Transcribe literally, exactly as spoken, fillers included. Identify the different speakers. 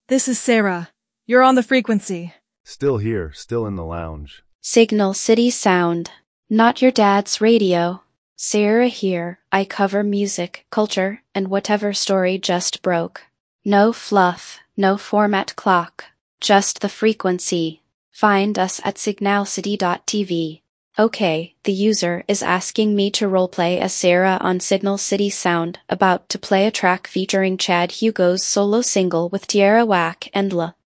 Speaker 1: This is Sarah. You're on the frequency.
Speaker 2: Still here, still in the lounge.
Speaker 3: Signal City Sound. Not your dad's radio. Sarah here. I cover music, culture, and whatever story just broke. No fluff, no format clock. Just the frequency. Find us at signal city dot t v. Okay, the user is asking me to roleplay as Sarah on Signal City Sound, about to play a track featuring Chad Hugo's solo single with Tierra Whack and La.